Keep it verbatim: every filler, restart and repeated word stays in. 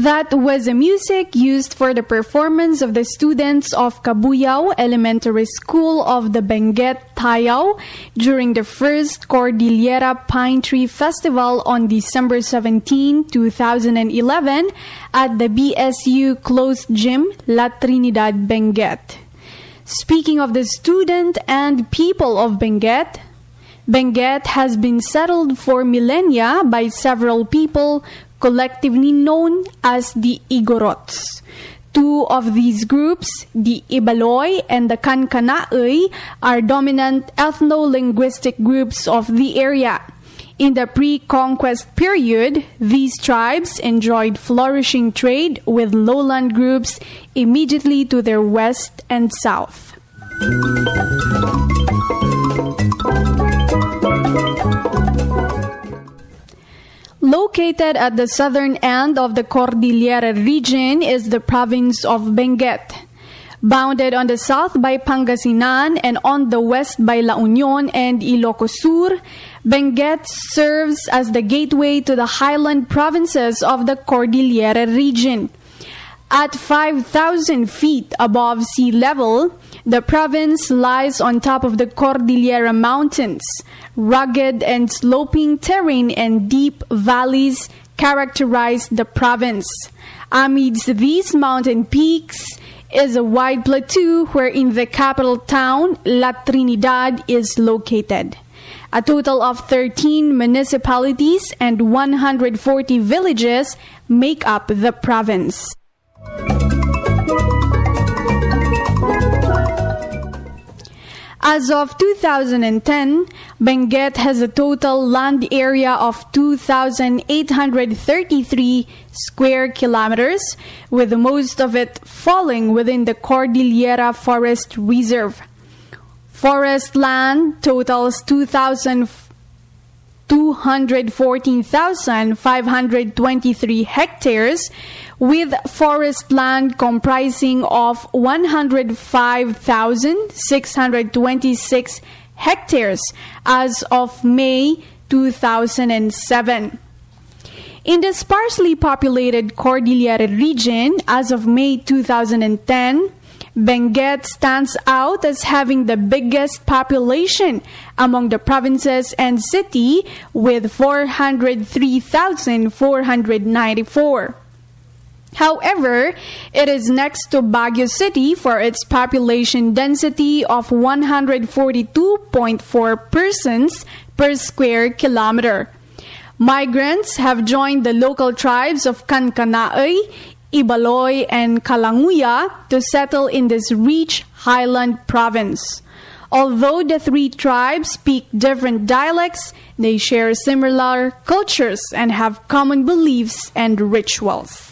That was the music used for the performance of the students of Cabuyao Elementary School of the Benguet, Tayao during the first Cordillera Pine Tree Festival on December seventeenth, two thousand eleven at the B S U Closed Gym, La Trinidad, Benguet. Speaking of the student and people of Benguet, Benguet has been settled for millennia by several people collectively known as the Igorots. Two of these groups, the Ibaloy and the Kankanaey, are dominant ethno-linguistic groups of the area. In the pre-conquest period, these tribes enjoyed flourishing trade with lowland groups immediately to their west and south. Located at the southern end of the Cordillera region is the province of Benguet. Bounded on the south by Pangasinan and on the west by La Union and Ilocos Sur, Benguet serves as the gateway to the highland provinces of the Cordillera region. At five thousand feet above sea level, the province lies on top of the Cordillera Mountains. Rugged and sloping terrain and deep valleys characterize the province. Amidst these mountain peaks is a wide plateau wherein the capital town, La Trinidad, is located. A total of thirteen municipalities and one hundred forty villages make up the province. As of two thousand ten, Benguet has a total land area of two thousand eight hundred thirty-three square kilometers, with most of it falling within the Cordillera Forest Reserve. Forest land totals two hundred fourteen thousand five hundred twenty-three hectares, with forest land comprising of one hundred five thousand six hundred twenty-six hectares as of May two thousand seven. In the sparsely populated Cordillera region, as of May two thousand ten, Benguet stands out as having the biggest population among the provinces and city with four hundred three thousand four hundred ninety-four. However, it is next to Baguio City for its population density of one hundred forty-two point four persons per square kilometer. Migrants have joined the local tribes of Kankanaey, Ibaloy, and Kalanguya to settle in this rich highland province. Although the three tribes speak different dialects, they share similar cultures and have common beliefs and rituals.